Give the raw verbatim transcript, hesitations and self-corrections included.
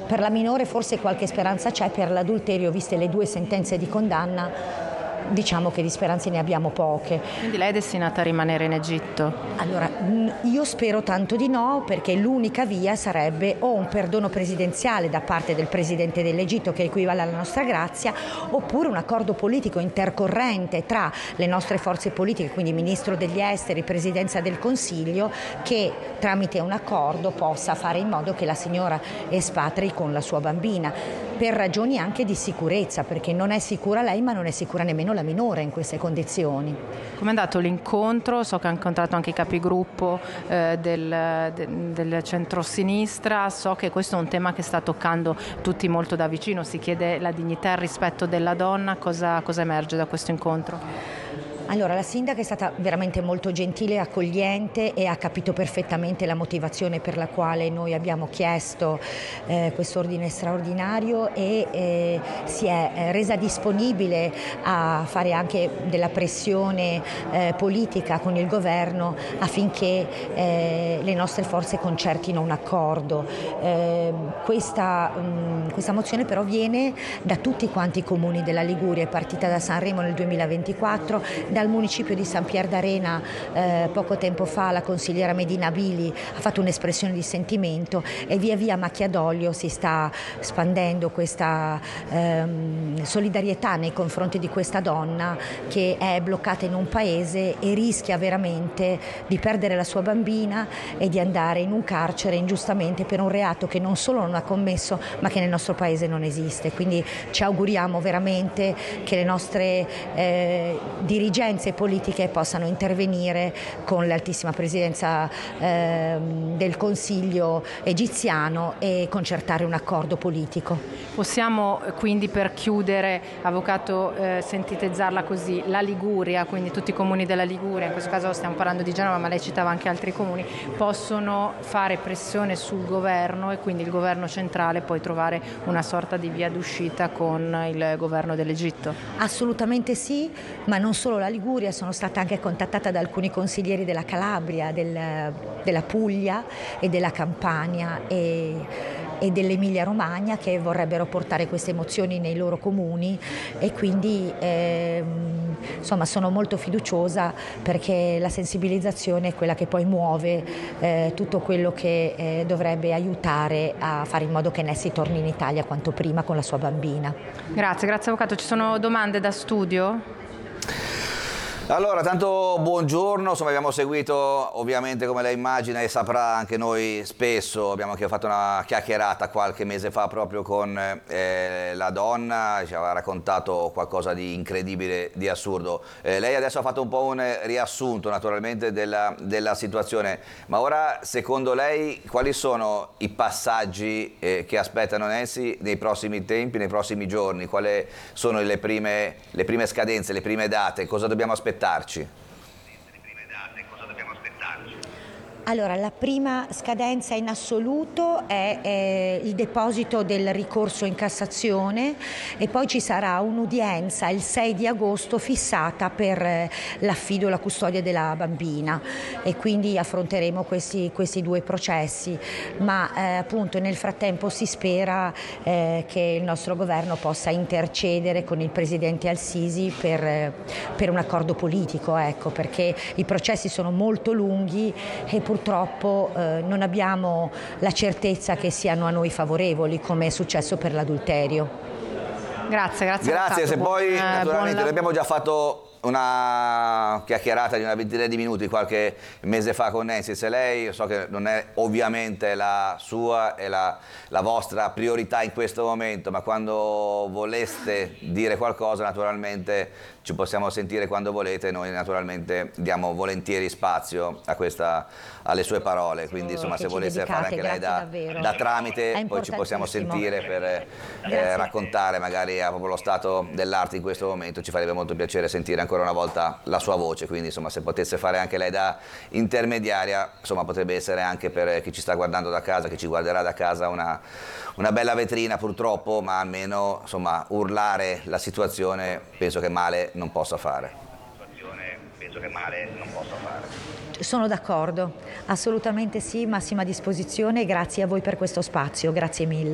Per la minore forse qualche speranza c'è, per l'adulterio, viste le due sentenze di condanna, diciamo che di speranze ne abbiamo poche. Quindi lei è destinata a rimanere in Egitto? Allora, io spero tanto di no, perché l'unica via sarebbe o un perdono presidenziale da parte del Presidente dell'Egitto, che equivale alla nostra grazia, oppure un accordo politico intercorrente tra le nostre forze politiche, quindi Ministro degli Esteri, Presidenza del Consiglio, che tramite un accordo possa fare in modo che la signora espatri con la sua bambina, per ragioni anche di sicurezza, perché non è sicura lei ma non è sicura nemmeno la minore in queste condizioni. Come è andato l'incontro? So che ha incontrato anche i capigruppo eh, del, de, del centrosinistra, so che questo è un tema che sta toccando tutti molto da vicino, si chiede la dignità e il rispetto della donna. Cosa, cosa emerge da questo incontro? Allora, la sindaca è stata veramente molto gentile e accogliente e ha capito perfettamente la motivazione per la quale noi abbiamo chiesto eh, quest'ordine straordinario e eh, si è eh, resa disponibile a fare anche della pressione eh, politica con il governo affinché eh, le nostre forze concertino un accordo. Eh, questa, mh, questa mozione però viene da tutti quanti i comuni della Liguria, è partita da Sanremo nel duemilaventiquattro, dal municipio di San Pier d'Arena eh, poco tempo fa la consigliera Medina Bili ha fatto un'espressione di sentimento e via via a macchia d'olio si sta spandendo questa ehm, solidarietà nei confronti di questa donna che è bloccata in un paese e rischia veramente di perdere la sua bambina e di andare in un carcere ingiustamente per un reato che non solo non ha commesso ma che nel nostro paese non esiste. Quindi ci auguriamo veramente che le nostre eh, dirigenti politiche possano intervenire con l'altissima presidenza eh, del Consiglio egiziano e concertare un accordo politico. Possiamo quindi, per chiudere, avvocato, eh, sintetizzarla così: la Liguria, quindi tutti i comuni della Liguria, in questo caso stiamo parlando di Genova ma lei citava anche altri comuni, possono fare pressione sul governo e quindi il governo centrale poi trovare una sorta di via d'uscita con il governo dell'Egitto? Assolutamente sì, ma non solo la Liguria, sono stata anche contattata da alcuni consiglieri della Calabria, del, della Puglia e della Campania e, e dell'Emilia Romagna che vorrebbero portare queste emozioni nei loro comuni e quindi eh, insomma sono molto fiduciosa perché la sensibilizzazione è quella che poi muove eh, tutto quello che eh, dovrebbe aiutare a fare in modo che Nessi torni in Italia quanto prima con la sua bambina. Grazie, grazie avvocato. Ci sono domande da studio? Allora, tanto buongiorno, insomma abbiamo seguito ovviamente come lei immagina e saprà anche noi spesso, abbiamo anche fatto una chiacchierata qualche mese fa proprio con eh, la donna, ci aveva raccontato qualcosa di incredibile, di assurdo. Eh, lei adesso ha fatto un po' un riassunto naturalmente della, della situazione, ma ora secondo lei quali sono i passaggi eh, che aspettano Nessi nei prossimi tempi, nei prossimi giorni? Quali sono le prime, le prime scadenze, le prime date? Cosa dobbiamo aspettare? Allora, la prima scadenza in assoluto è eh, il deposito del ricorso in Cassazione e poi ci sarà un'udienza il sei di agosto fissata per eh, l'affido e la custodia della bambina e quindi affronteremo questi, questi due processi, ma eh, appunto nel frattempo si spera eh, che il nostro governo possa intercedere con il presidente Al-Sisi per, eh, per un accordo politico, ecco, perché i processi sono molto lunghi e purtroppo eh, non abbiamo la certezza che siano a noi favorevoli, come è successo per l'adulterio. Grazie, grazie. Grazie, se poi eh, naturalmente noi abbiamo già fatto una chiacchierata di una ventina di minuti qualche mese fa con Nessi, se lei, so che non è ovviamente la sua e la, la vostra priorità in questo momento, ma quando voleste dire qualcosa naturalmente ci possiamo sentire quando volete, noi naturalmente diamo volentieri spazio a questa, alle sue parole, quindi insomma se volesse fare anche lei da, da tramite poi ci possiamo sentire per eh, raccontare magari a proprio lo stato dell'arte in questo momento, ci farebbe molto piacere sentire ancora una volta la sua voce, quindi insomma se potesse fare anche lei da intermediaria, insomma potrebbe essere anche per chi ci sta guardando da casa, chi ci guarderà da casa una, una bella vetrina purtroppo, ma almeno insomma urlare la situazione penso che male non possa fare. Penso che male non possa fare. Sono d'accordo, assolutamente sì, massima disposizione e grazie a voi per questo spazio, grazie mille.